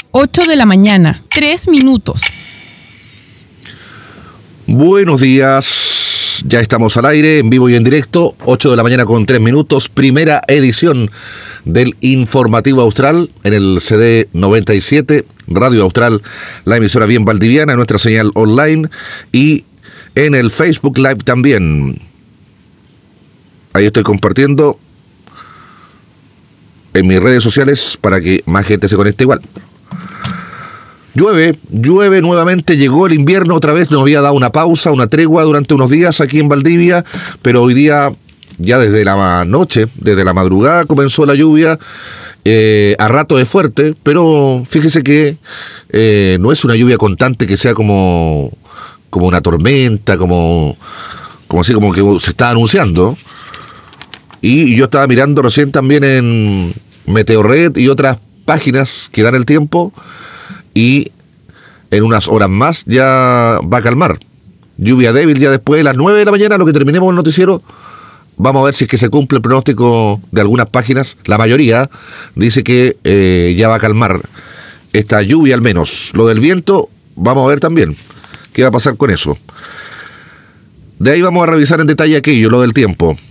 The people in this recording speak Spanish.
8 de la mañana, 3 minutos. Buenos días, ya estamos al aire, en vivo y en directo, 8 de la mañana con 3 minutos, primera edición del Informativo Austral en el CD 97, Radio Austral, la emisora bien valdiviana, nuestra señal online y en el Facebook Live también. Ahí estoy compartiendo en mis redes sociales para que más gente se conecte igual. Llueve nuevamente, llegó el invierno otra vez, nos había dado una pausa, una tregua durante unos días aquí en Valdivia, pero hoy día, ya desde la noche, desde la madrugada comenzó la lluvia, a rato es fuerte, pero fíjese que no es una lluvia constante que sea como una tormenta, como así como que se está anunciando. Y yo estaba mirando recién también en Meteorred y otras páginas que dan el tiempo, y en unas horas más ya va a calmar. Lluvia débil ya después de las 9 de la mañana, lo que terminemos el noticiero. Vamos a ver si es que se cumple el pronóstico de algunas páginas. La mayoría dice que ya va a calmar esta lluvia al menos. Lo del viento, vamos a ver también qué va a pasar con eso. De ahí vamos a revisar en detalle aquello, lo del tiempo.